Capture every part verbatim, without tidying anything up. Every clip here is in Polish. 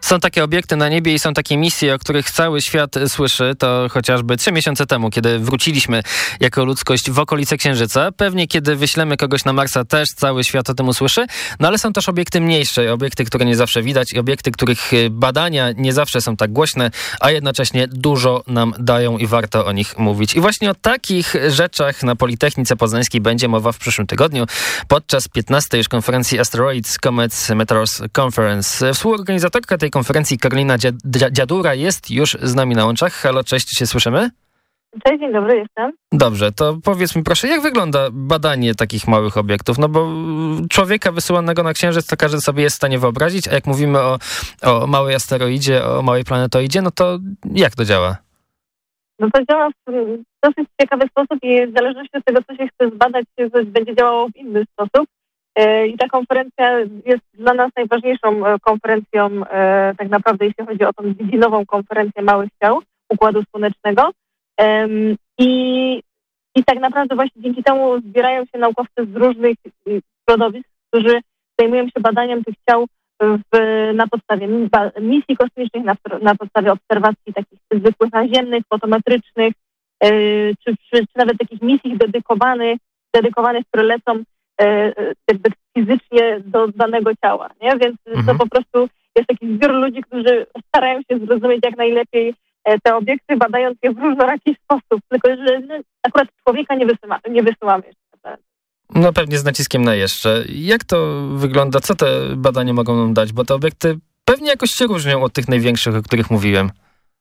Są takie obiekty na niebie i są takie misje, o których cały świat słyszy. To chociażby trzy miesiące temu, kiedy wróciliśmy jako ludzkość w okolice Księżyca. Pewnie kiedy wyślemy kogoś na Marsa, też cały świat o tym usłyszy. No ale są też obiekty mniejsze, obiekty, które nie zawsze widać i obiekty, których badania nie zawsze są tak głośne, a jednocześnie dużo nam dają i warto o nich mówić. I właśnie o takich rzeczach na Politechnice Poznańskiej będzie mowa w przyszłym tygodniu podczas piętnastej już konferencji Asteroids, Comets, Meteors Conference. Współorganizatorka tej konferencji Karolina Dziadura jest już z nami na łączach. Halo, cześć, czy się słyszymy? Cześć, dzień dobry, jestem. Dobrze, to powiedz mi proszę, jak wygląda badanie takich małych obiektów? No bo człowieka wysyłanego na Księżyc to każdy sobie jest w stanie wyobrazić, a jak mówimy o, o małej asteroidzie, o małej planetoidzie, no to jak to działa? No to działa w dosyć ciekawy sposób i w zależności od tego, co się chce zbadać, coś będzie działało w inny sposób. I ta konferencja jest dla nas najważniejszą konferencją tak naprawdę, jeśli chodzi o tą dziedzinową konferencję małych ciał Układu Słonecznego. I, I tak naprawdę właśnie dzięki temu zbierają się naukowcy z różnych środowisk, którzy zajmują się badaniem tych ciał w, na podstawie misji kosmicznych, na, na podstawie obserwacji takich zwykłych naziemnych, fotometrycznych, czy, czy, czy nawet takich misji dedykowanych, dedykowanych, które lecą jakby fizycznie do danego ciała, nie? Więc mhm. to po prostu jest taki zbiór ludzi, którzy starają się zrozumieć jak najlepiej te obiekty, badając je w różnoraki sposób. Tylko, że no, akurat człowieka nie, wysyła, nie wysyłamy jeszcze na planetę. No pewnie z naciskiem na jeszcze. Jak to wygląda? Co te badania mogą nam dać? Bo te obiekty pewnie jakoś się różnią od tych największych, o których mówiłem.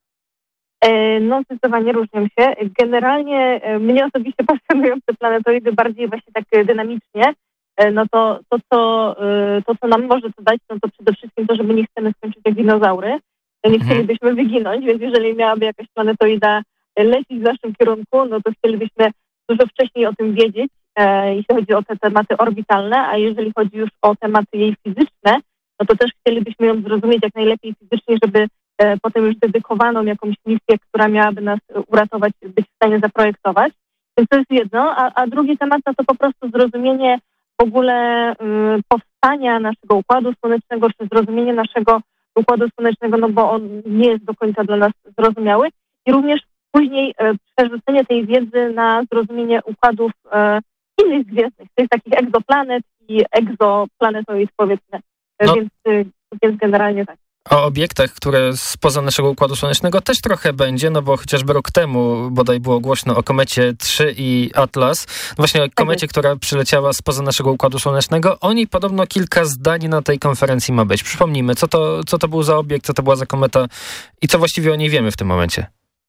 No zdecydowanie różnią się. Generalnie mnie osobiście pasjonują te planetoidy bardziej właśnie tak dynamicznie. No to, to, co, to, co nam może to dać, no to przede wszystkim to, że my nie chcemy skończyć jak dinozaury. Nie chcielibyśmy wyginąć, więc jeżeli miałaby jakaś planetoida lecieć w naszym kierunku, no to chcielibyśmy dużo wcześniej o tym wiedzieć, e, jeśli chodzi o te tematy orbitalne, a jeżeli chodzi już o tematy jej fizyczne, no to też chcielibyśmy ją zrozumieć jak najlepiej fizycznie, żeby e, potem już dedykowaną jakąś misję, która miałaby nas uratować, być w stanie zaprojektować. Więc to jest jedno, a, a drugi temat no to po prostu zrozumienie w ogóle y, powstania naszego Układu Słonecznego, czy zrozumienie naszego Układu Słonecznego, no bo on nie jest do końca dla nas zrozumiały. I również później e, przerzucenie tej wiedzy na zrozumienie układów e, innych gwiezdnych, tych takich egzoplanet i egzoplanetoid, powiedzmy. E, no. Więc, e, więc generalnie tak. O obiektach, które spoza naszego Układu Słonecznego też trochę będzie, no bo chociażby rok temu bodaj było głośno o komecie trzy i Atlas. Właśnie o komecie, tak, która przyleciała spoza naszego Układu Słonecznego. O niej podobno kilka zdań na tej konferencji ma być. Przypomnijmy, co to, co to był za obiekt, co to była za kometa i co właściwie o niej wiemy w tym momencie.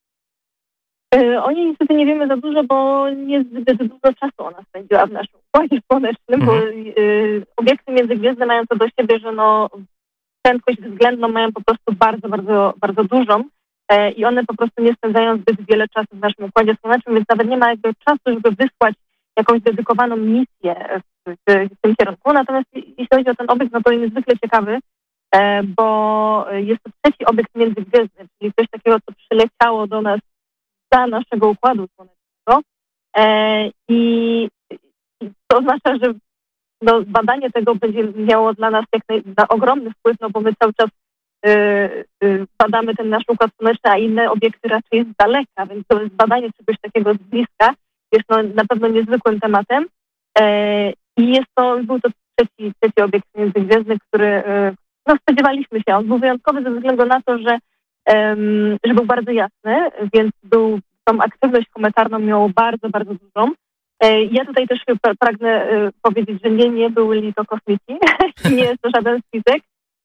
Yy, o niej niestety nie wiemy za dużo, bo niezbyt dużo czasu ona spędziła w naszym Układzie Słonecznym, mhm. bo yy, obiekty międzygwiezdne mają to do siebie, że no prędkość względną mają po prostu bardzo, bardzo, bardzo dużą e, i one po prostu nie spędzają zbyt wiele czasu w naszym Układzie Słonecznym, więc nawet nie ma jakby czasu, żeby wysłać jakąś dedykowaną misję w, w, w tym kierunku. Natomiast jeśli chodzi o ten obiekt, no to jest niezwykle ciekawy, e, bo jest to trzeci obiekt międzygwiezdny, czyli coś takiego, co przyleciało do nas za naszego Układu Słonecznego e, i, i to oznacza, że no, badanie tego będzie miało dla nas jak naj, na ogromny wpływ, no bo my cały czas y, y, badamy ten nasz Układ Słoneczny, a inne obiekty raczej z daleka, więc to jest badanie czegoś takiego z bliska jest no, na pewno niezwykłym tematem e, i jest to, był to trzeci, trzeci obiekt międzygwiezdny, który y, no, spodziewaliśmy się. On był wyjątkowy ze względu na to, że, um, że był bardzo jasny, więc był, tą aktywność kometarną miał bardzo, bardzo dużą. Ja tutaj też pragnę powiedzieć, że nie, nie byli to kosmici, nie jest to żaden spisek.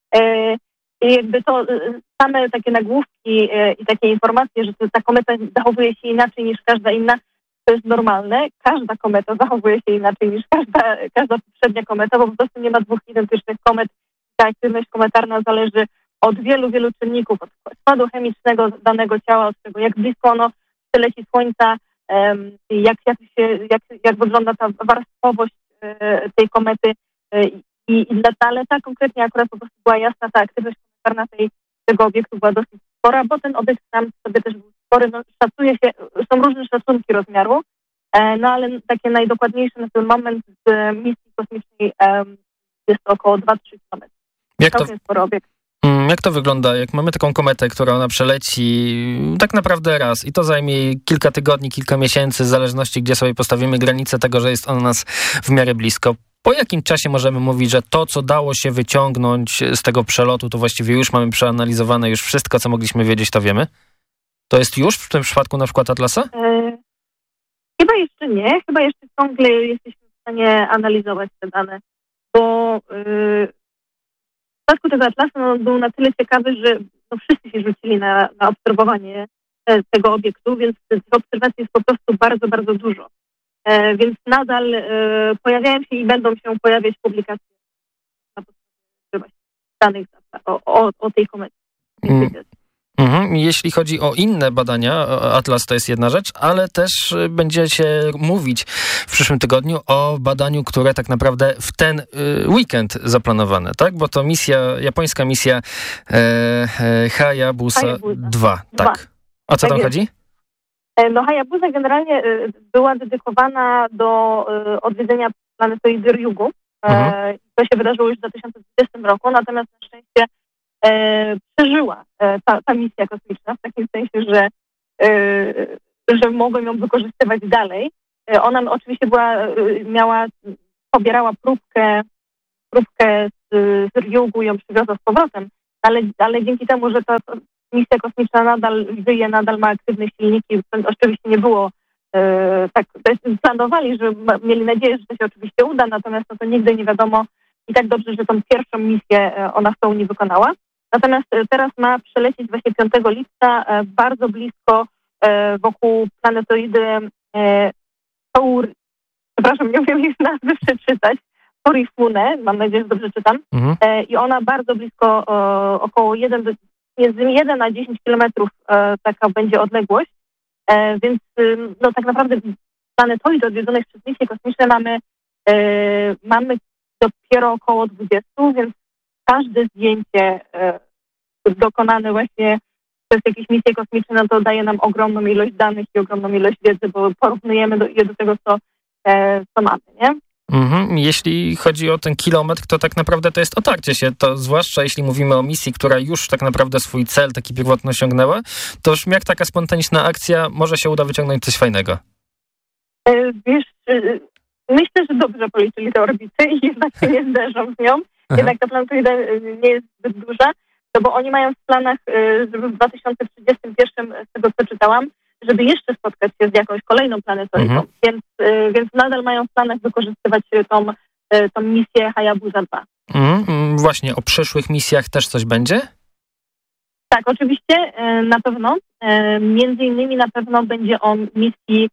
I jakby to same takie nagłówki i takie informacje, że ta kometa zachowuje się inaczej niż każda inna, to jest normalne. Każda kometa zachowuje się inaczej niż każda, każda poprzednia kometa, bo po prostu nie ma dwóch identycznych komet. Ta aktywność kometarna zależy od wielu, wielu czynników, od składu chemicznego danego ciała, od tego, jak blisko ono przyleci Słońca, Jak, jak, się, jak, jak wygląda ta warstwowość tej komety i, i ale ta konkretnie akurat po prostu była jasna, ta aktywność kometarna tej, tego obiektu była dosyć spora, bo ten obiekt sam sobie też był spory, no, szacuje się, są różne szacunki rozmiaru, no ale takie najdokładniejsze na ten moment z misji kosmicznej jest to około dwa do trzech kilometrów. Jak to, spory obiekt. Jak to wygląda, jak mamy taką kometę, która ona przeleci tak naprawdę raz i to zajmie jej kilka tygodni, kilka miesięcy, w zależności gdzie sobie postawimy granicę tego, że jest ona nas w miarę blisko. Po jakim czasie możemy mówić, że to, co dało się wyciągnąć z tego przelotu, to właściwie już mamy przeanalizowane, już wszystko, co mogliśmy wiedzieć, to wiemy? To jest już w tym przypadku na przykład Atlasa? E, chyba jeszcze nie. Chyba jeszcze ciągle jesteśmy w stanie analizować te dane, bo e, w przypadku tego Atlasa no, był na tyle ciekawy, że no, wszyscy się rzucili na, na obserwowanie e, tego obiektu, więc tych obserwacji jest po prostu bardzo, bardzo dużo. E, więc nadal e, pojawiają się i będą się pojawiać publikacje na podstawie danych o, o, o tej komecie. Mm. Mhm. Jeśli chodzi o inne badania, Atlas to jest jedna rzecz, ale też będziecie mówić w przyszłym tygodniu o badaniu, które tak naprawdę w ten weekend zaplanowane, tak? Bo to misja, japońska misja e, e, Hayabusa dwa, tak. O co tam chodzi? No Hayabusa generalnie była dedykowana do odwiedzenia planetoidy Ryugu. Mhm. To się wydarzyło już w dwa tysiące dwudziestym roku, natomiast na szczęście E, przeżyła e, ta, ta misja kosmiczna w takim sensie, że, e, że mogłem ją wykorzystywać dalej. E, ona oczywiście była, e, miała, pobierała próbkę, próbkę z, z Ryugu i ją przywiozła z powrotem, ale, ale dzięki temu, że ta misja kosmiczna nadal żyje, nadal ma aktywne silniki, oczywiście nie było e, tak, planowali, że ma, mieli nadzieję, że to się oczywiście uda, natomiast no, to nigdy nie wiadomo i tak dobrze, że tą pierwszą misję ona w pełni wykonała. Natomiast teraz ma przelecieć właśnie piątego lipca bardzo blisko wokół planetoidy Tour, przepraszam, nie umiem ich nazwy przeczytać, Torifune, mam nadzieję, że dobrze czytam. Mhm. I ona bardzo blisko, około jeden, między jeden a dziesięć kilometrów taka będzie odległość. Więc no tak naprawdę planetoid odwiedzonych przez misje kosmiczne mamy, mamy dopiero około dwudziestu, więc każde zdjęcie e, dokonane właśnie przez jakieś misje kosmiczne, no to daje nam ogromną ilość danych i ogromną ilość wiedzy, bo porównujemy do, je do tego, co, e, co mamy, nie? Mhm. Jeśli chodzi o ten kilometr, to tak naprawdę to jest otarcie się, to zwłaszcza jeśli mówimy o misji, która już tak naprawdę swój cel taki pierwotny osiągnęła, to już jak taka spontaniczna akcja może się uda wyciągnąć coś fajnego? E, wiesz, e, myślę, że dobrze policzyli tę orbitę i jednak się nie zderzą z nią. Aha. Jednak ta planetoida nie jest zbyt duża, no bo oni mają w planach, żeby w dwa tysiące trzydziestym pierwszym, z tego co czytałam, żeby jeszcze spotkać się z jakąś kolejną planetoidą, mhm. więc, więc nadal mają w planach wykorzystywać tą, tą misję Hayabusa dwa. Mhm. Właśnie, o przyszłych misjach też coś będzie? Tak, oczywiście, na pewno. Między innymi na pewno będzie o misji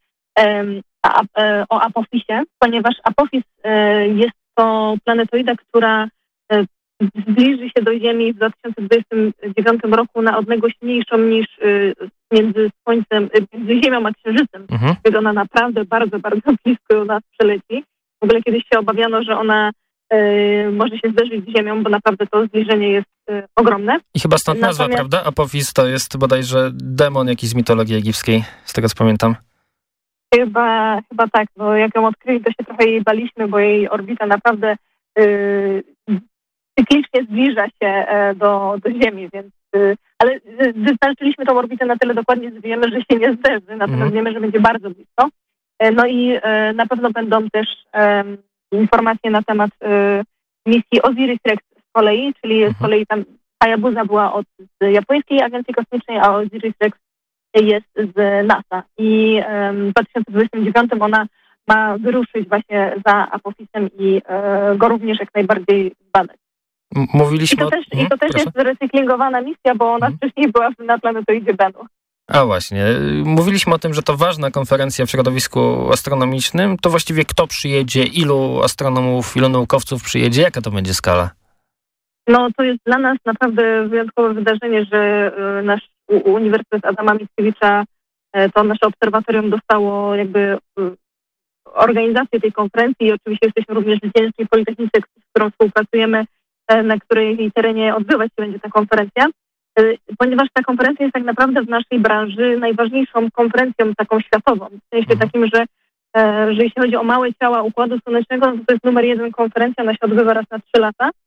o Apophisie, ponieważ Apophis jest to planetoida, która zbliży się do Ziemi w dwa tysiące dwudziestym dziewiątym roku na odległość mniejszą niż między Słońcem, między Ziemią a Księżycem. Mhm. Więc ona naprawdę bardzo, bardzo blisko nas przeleci. W ogóle kiedyś się obawiano, że ona y, może się zderzyć z Ziemią, bo naprawdę to zbliżenie jest y, ogromne. I chyba stąd nazwa, Natomiast... prawda? Apophis to jest bodajże demon jakiś z mitologii egipskiej, z tego co pamiętam. Chyba, chyba tak, bo jak ją odkryli, to się trochę jej baliśmy, bo jej orbita naprawdę y, cyklicznie zbliża się e, do, do Ziemi, więc y, ale wystarczyliśmy tą orbitę na tyle dokładnie, że wiemy, że się nie zderzy, natomiast mm. wiemy, że będzie bardzo blisko. E, no i e, na pewno będą też e, informacje na temat e, misji Osiris-Rex z kolei, czyli mm. z kolei tam Hayabusa była od japońskiej agencji kosmicznej, a Osiris-Rex jest z NASA. I e, w dwa tysiące dwudziestym dziewiątym ona ma wyruszyć właśnie za Apophisem i e, go również jak najbardziej zbadać. Mówiliśmy I to o... też, hmm, i to też jest recyklingowana misja, bo ona hmm. wcześniej była na planetoidzie Bennu. A właśnie. Mówiliśmy o tym, że to ważna konferencja w środowisku astronomicznym. To właściwie kto przyjedzie, ilu astronomów, ilu naukowców przyjedzie, jaka to będzie skala? No to jest dla nas naprawdę wyjątkowe wydarzenie, że nasz Uniwersytet Adama Mickiewicza, to nasze obserwatorium dostało jakby organizację tej konferencji i oczywiście jesteśmy również wdzięczni Politechnice, z którą współpracujemy, na której terenie odbywać się będzie ta konferencja, ponieważ ta konferencja jest tak naprawdę w naszej branży najważniejszą konferencją taką światową. W sensie takim, że, że jeśli chodzi o małe ciała Układu Słonecznego, no to, to jest numer jeden konferencja, ona się odbywa raz na trzy lata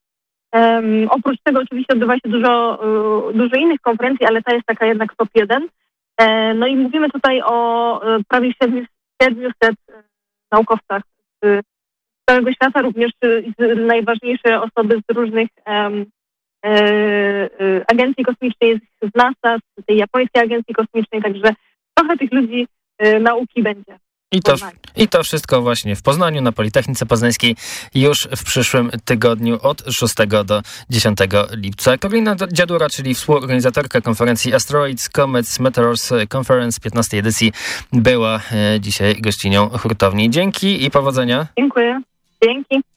Um, oprócz tego oczywiście odbywa się dużo, uh, dużo innych konferencji, ale ta jest taka jednak top jeden. E, no i mówimy tutaj o uh, prawie siedmiuset naukowcach z całego świata, również z najważniejsze osoby z różnych um, e, e, agencji kosmicznej, z NASA, z tej japońskiej agencji kosmicznej, także trochę tych ludzi e, nauki będzie. I to, I to wszystko właśnie w Poznaniu, na Politechnice Poznańskiej już w przyszłym tygodniu od szóstego do dziesiątego lipca. Karolina Dziadura, czyli współorganizatorka konferencji Asteroids, Comets, Meteors Conference piętnastej edycji, była dzisiaj gościnią hurtowni. Dzięki i powodzenia. Dziękuję. Dzięki.